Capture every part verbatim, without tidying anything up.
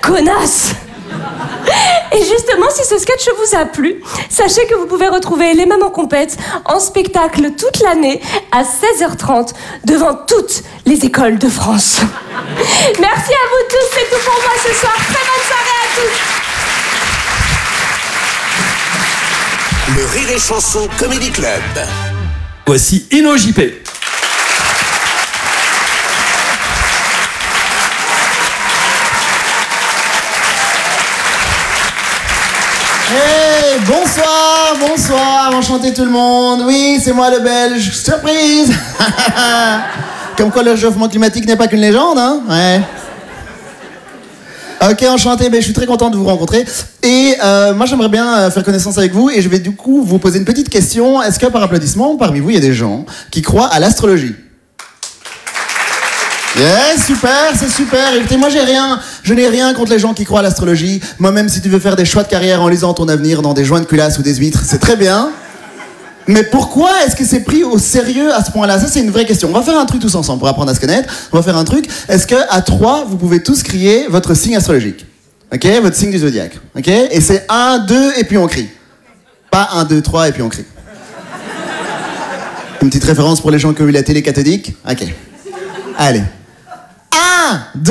connasse. Et justement, si ce sketch vous a plu, sachez que vous pouvez retrouver Les Mamans Compètes en spectacle toute l'année à seize heures trente devant toutes les écoles de France. Merci à vous tous, c'est tout pour moi ce soir. Très bonne soirée à tous. Le Rire et Chanson Comedy Club. Voici Ino J P. Hey, bonsoir, bonsoir, enchanté tout le monde. Oui, c'est moi le Belge, surprise. Comme quoi le réchauffement climatique n'est pas qu'une légende, hein. Ouais. Ok, enchanté, ben, je suis très content de vous rencontrer. Et euh, moi j'aimerais bien euh, faire connaissance avec vous et je vais du coup vous poser une petite question. Est-ce que par applaudissement, parmi vous, il y a des gens qui croient à l'astrologie ? Yeah, super, c'est super. Écoutez, moi j'ai rien, je n'ai rien contre les gens qui croient à l'astrologie. Moi-même, si tu veux faire des choix de carrière en lisant ton avenir dans des joints de culasse ou des huîtres, c'est très bien. Mais pourquoi est-ce que c'est pris au sérieux à ce point-là ? Ça, c'est une vraie question. On va faire un truc tous ensemble pour apprendre à se connaître. On va faire un truc. Est-ce que à trois, vous pouvez tous crier votre signe astrologique ? Ok, votre signe du zodiaque. Ok, et c'est un, deux et puis on crie. Pas un, deux, trois et puis on crie. Une petite référence pour les gens qui ont eu la télé cathodique. Ok. Allez. Un, deux...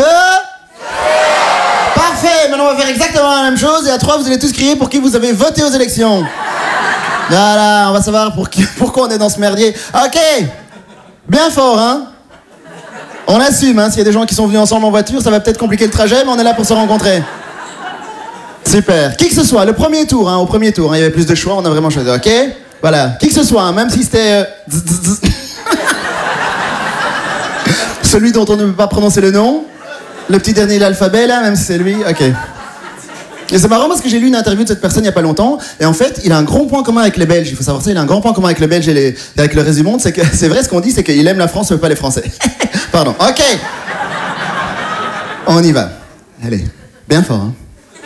Parfait, maintenant on va faire exactement la même chose et à trois vous allez tous crier pour qui vous avez voté aux élections. Voilà, on va savoir pour qui, pourquoi on est dans ce merdier. Ok, bien fort, hein. On assume, hein, s'il y a des gens qui sont venus ensemble en voiture, ça va peut-être compliquer le trajet, mais on est là pour se rencontrer. Super, qui que ce soit, le premier tour, hein, au premier tour, hein, il y avait plus de choix, on a vraiment choisi, ok. Voilà, qui que ce soit, hein, même si c'était... Euh... Celui dont on ne peut pas prononcer le nom. Le petit dernier de l'alphabet, là, même si c'est lui. Ok. Et c'est marrant parce que j'ai lu une interview de cette personne il n'y a pas longtemps. Et en fait, il a un grand point commun avec les Belges. Il faut savoir ça, il a un grand point commun avec les Belges et, les... et avec le reste du monde. C'est que c'est vrai ce qu'on dit, c'est qu'il aime la France, mais pas les Français. Pardon. Ok. On y va. Allez. Bien fort, hein.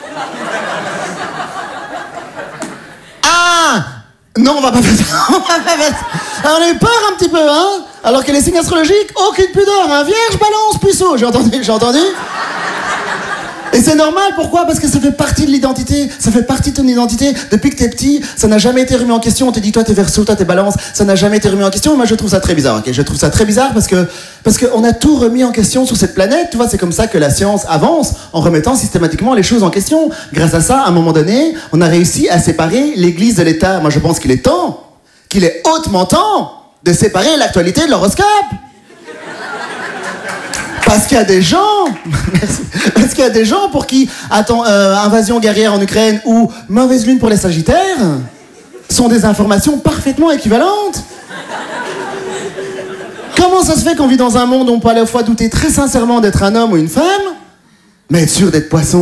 Ah! Non, on va pas faire ça. On va pas faire ça. On a eu peur un petit peu, hein? Alors que les signes astrologiques, aucune pudeur, hein? Vierge, balance, puceau. J'ai entendu, j'ai entendu. Et c'est normal, pourquoi ? Parce que ça fait partie de l'identité, ça fait partie de ton identité. Depuis que t'es petit, ça n'a jamais été remis en question. On te dit, toi t'es Verseau, toi t'es Balance, ça n'a jamais été remis en question. Et moi je trouve ça très bizarre, ok ? Je trouve ça très bizarre parce que parce qu'on a tout remis en question sur cette planète. Tu vois, c'est comme ça que la science avance, en remettant systématiquement les choses en question. Grâce à ça, à un moment donné, on a réussi à séparer l'Église de l'État. Moi je pense qu'il est temps, qu'il est hautement temps de séparer l'actualité de l'horoscope. Parce qu'il y a des gens, merci, parce qu'il y a des gens pour qui, attends, euh, invasion guerrière en Ukraine ou mauvaise lune pour les Sagittaires sont des informations parfaitement équivalentes. Comment ça se fait qu'on vit dans un monde où on peut à la fois douter très sincèrement d'être un homme ou une femme, mais être sûr d'être poisson ?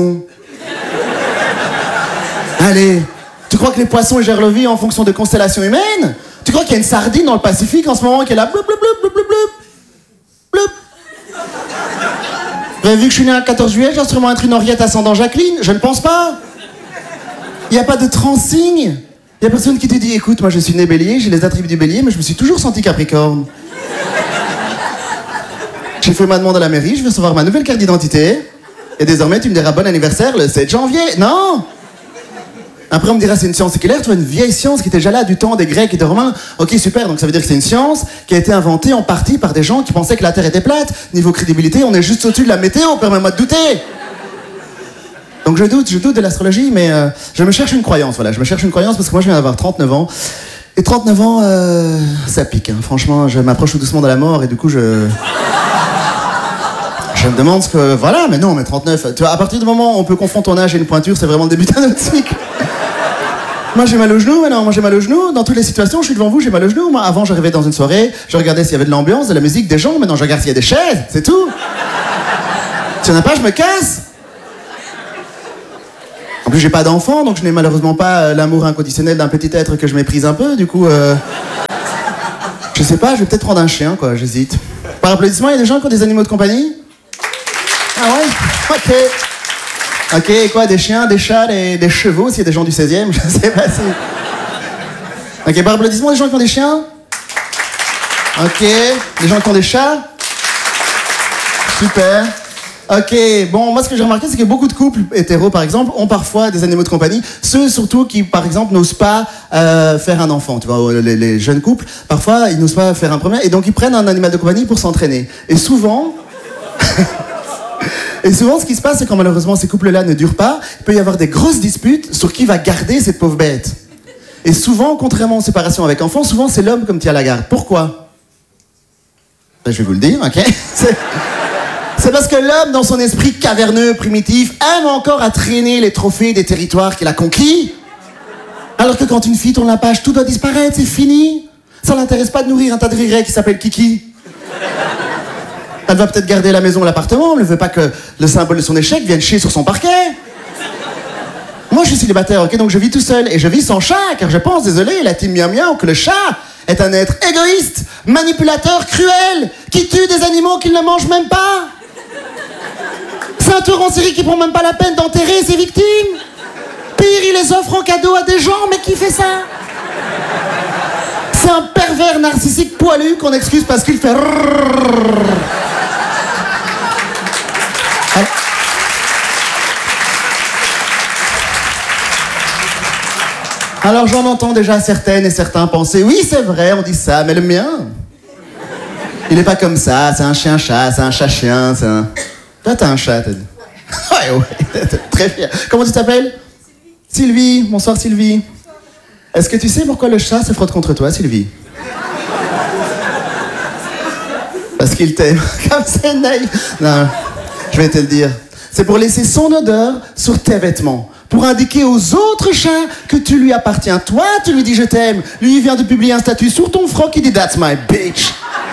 Allez, tu crois que les poissons gèrent leur vie en fonction de constellations humaines ? Tu crois qu'il y a une sardine dans le Pacifique en ce moment qui est là, bloup, bloup, bloup, bloup, bloup, bloup. Vous avez vu que je suis né le quatorze juillet, j'ai sûrement être une Henriette ascendant Jacqueline ? Je ne pense pas. Il n'y a pas de transsigne. Il n'y a personne qui te dit, écoute, moi je suis né bélier, j'ai les attributs du bélier, mais je me suis toujours senti capricorne. J'ai fait ma demande à la mairie, je vais recevoir ma nouvelle carte d'identité, et désormais tu me diras bon anniversaire le sept janvier. Non ! Après on me dira c'est une science séculaire, tu vois, une vieille science qui était déjà là du temps des Grecs et des Romains. Ok, super, donc ça veut dire que c'est une science qui a été inventée en partie par des gens qui pensaient que la Terre était plate. Niveau crédibilité, on est juste au-dessus de la météo, permets-moi de douter. Donc je doute, je doute de l'astrologie, mais euh, je me cherche une croyance, voilà, je me cherche une croyance parce que moi je viens d'avoir trente-neuf ans. Et trente-neuf ans, euh, ça pique, hein. Franchement, je m'approche tout doucement de la mort et du coup je... Je me demande ce que... Voilà, mais non, mais trente-neuf... Tu vois, à partir du moment où on peut confondre ton âge et une pointure, c'est vraiment le début d'un autre cycle. Moi j'ai mal au genou, mais non, moi j'ai mal au genou. Dans toutes les situations, je suis devant vous, j'ai mal au genou. Moi avant, j'arrivais dans une soirée, je regardais s'il y avait de l'ambiance, de la musique, des gens. Maintenant, je regarde s'il y a des chaises, c'est tout. Si il n'y en a pas, je me casse. En plus, j'ai pas d'enfant, donc je n'ai malheureusement pas euh, l'amour inconditionnel d'un petit être que je méprise un peu. Du coup, euh... je sais pas, je vais peut-être prendre un chien, quoi, j'hésite. Par applaudissement, il y a des gens qui ont des animaux de compagnie ? Ah ouais ? Ok. Ok, quoi, des chiens, des chats, des, des chevaux, s'il y a des gens du seizième, je sais pas si... Ok, par applaudissement, des gens qui ont des chiens ? Ok, des gens qui ont des chats ? Super. Ok, bon, moi ce que j'ai remarqué, c'est que beaucoup de couples hétéros, par exemple, ont parfois des animaux de compagnie. Ceux surtout qui, par exemple, n'osent pas euh, faire un enfant. Tu vois, les, les jeunes couples, parfois, ils n'osent pas faire un premier, et donc ils prennent un animal de compagnie pour s'entraîner. Et souvent... Et souvent, ce qui se passe, c'est quand malheureusement ces couples-là ne durent pas, il peut y avoir des grosses disputes sur qui va garder cette pauvre bête. Et souvent, contrairement aux séparations avec enfants, souvent c'est l'homme comme tient la garde. Pourquoi ? Ben, je vais vous le dire, ok ? C'est... C'est parce que l'homme, dans son esprit caverneux, primitif, aime encore à traîner les trophées des territoires qu'il a conquis. Alors que quand une fille tourne la page, tout doit disparaître, c'est fini. Ça l'intéresse pas de nourrir un tas de rirets qui s'appelle Kiki. Elle va peut-être garder la maison ou l'appartement, mais elle ne veut pas que le symbole de son échec vienne chier sur son parquet. Moi, je suis célibataire, ok, donc je vis tout seul. Et je vis sans chat, car je pense, désolé, la team miam miam, que le chat est un être égoïste, manipulateur, cruel, qui tue des animaux qu'il ne mange même pas. C'est un tueur en série qui prend même pas la peine d'enterrer ses victimes. Pire, il les offre en cadeau à des gens, mais qui fait ça ? C'est un pervers narcissique poilu qu'on excuse parce qu'il fait... Alors j'en entends déjà certaines et certains penser, oui c'est vrai, on dit ça, mais le mien, il est pas comme ça, c'est un chien-chat, c'est un chat-chien, c'est un... Toi t'as un chat, t'as dit. Ouais, ouais, très fier. Comment tu t'appelles ? Sylvie. Sylvie, bonsoir Sylvie. Est-ce que tu sais pourquoi le chat se frotte contre toi, Sylvie ? Parce qu'il t'aime. Comme c'est naïf. Non, je vais te le dire. C'est pour laisser son odeur sur tes vêtements. Pour indiquer aux autres chats que tu lui appartiens. Toi, tu lui dis je t'aime. Lui, il vient de publier un statut sur ton froc, il dit that's my bitch.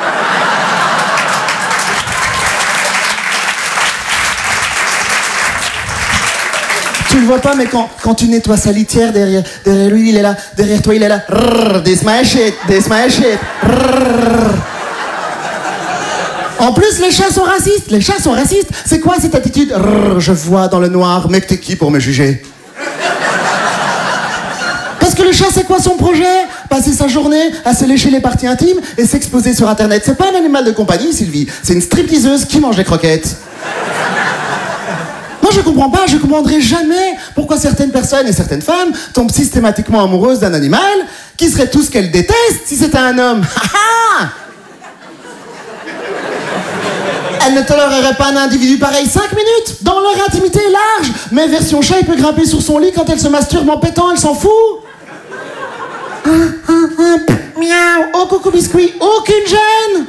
Tu le vois pas, mais quand, quand tu nettoies sa litière, derrière, derrière lui, il est là. Derrière toi, il est là. Rrrr, this my shit, this my shit. Rrrr. En plus, les chats sont racistes. Les chats sont racistes. C'est quoi cette attitude ? Rrr, je vois dans le noir. Mec, t'es qui pour me juger ? Parce que le chat, c'est quoi son projet ? Passer sa journée à se lécher les parties intimes et s'exposer sur Internet. C'est pas un animal de compagnie, Sylvie. C'est une stripteaseuse qui mange des croquettes. Moi, je comprends pas, je comprendrai jamais pourquoi certaines personnes et certaines femmes tombent systématiquement amoureuses d'un animal qui serait tout ce qu'elles détestent si c'était un homme. Elle ne tolérerait pas un individu pareil cinq minutes, dans leur intimité large. Mais version chat, il peut grimper sur son lit quand elle se masturbe en pétant, elle s'en fout. Miaou, oh coucou biscuit, aucune gêne.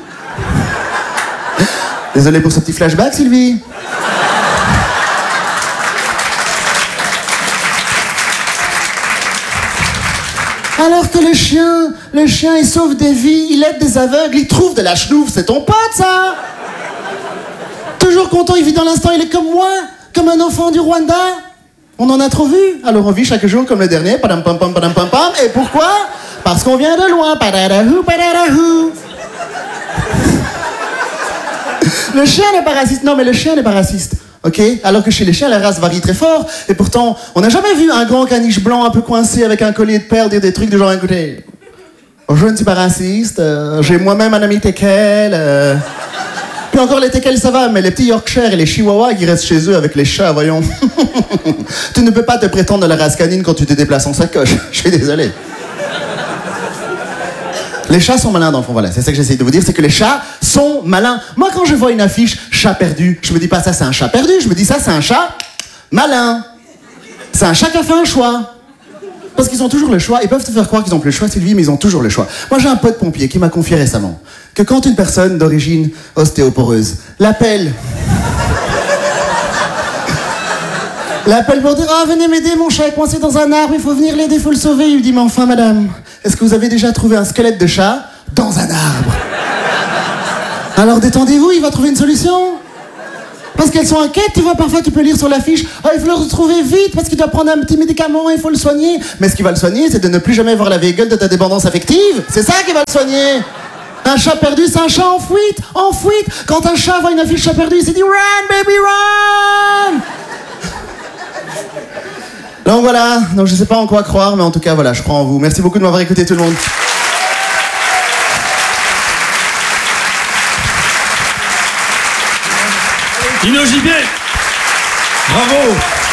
Désolé pour ce petit flashback, Sylvie. Alors que le chien, le chien, il sauve des vies, il aide des aveugles, il trouve de la chenouf, c'est ton pote, ça. Toujours content, il vit dans l'instant, il est comme moi, comme un enfant du Rwanda. On en a trop vu, alors on vit chaque jour comme le dernier, padam pam pam padam pam pam. Et pourquoi ? Parce qu'on vient de loin, padadahou padadahou. Le chien n'est pas raciste, non mais le chien n'est pas raciste. Ok ? Alors que chez les chiens, la race varie très fort. Et pourtant, on n'a jamais vu un grand caniche blanc un peu coincé avec un collier de perles dire des trucs du genre, écoutez, je ne suis pas raciste, euh, j'ai moi-même un ami teckel. Euh... Puis encore les teckels, ça va, mais les petits Yorkshire et les Chihuahuas qui restent chez eux avec les chats, voyons. Tu ne peux pas te prétendre de la race canine quand tu te déplaces en sacoche. Je suis désolé. Les chats sont malins dans le fond, voilà, c'est ça que j'essaie de vous dire, c'est que les chats sont malins. Moi, quand je vois une affiche « chat perdu », je me dis pas ça c'est un chat perdu, je me dis ça c'est un chat malin. C'est un chat qui a fait un choix. Parce qu'ils ont toujours le choix, ils peuvent te faire croire qu'ils ont plus le choix, Sylvie, mais ils ont toujours le choix. Moi, j'ai un pote pompier qui m'a confié récemment que quand une personne d'origine ostéoporeuse l'appelle... l'appelle pour dire « Ah, venez m'aider, mon chat est coincé dans un arbre, il faut venir l'aider, il faut le sauver. » Il lui dit « Mais enfin, madame, est-ce que vous avez déjà trouvé un squelette de chat dans un arbre ?» Alors détendez-vous, il va trouver une solution. Parce qu'elles sont inquiètes, tu vois, parfois tu peux lire sur l'affiche « Ah, il faut le retrouver vite parce qu'il doit prendre un petit médicament, il faut le soigner. » Mais ce qui va le soigner, c'est de ne plus jamais voir la vieille gueule de ta dépendance affective. C'est ça qui va le soigner. Un chat perdu, c'est un chat en fuite, en fuite. Quand un chat voit une affiche chat perdu, il s'est dit « Run, baby, run !» Donc voilà, donc je sais pas en quoi croire, mais en tout cas voilà, je crois en vous. Merci beaucoup de m'avoir écouté tout le monde. Ino J P. Bravo.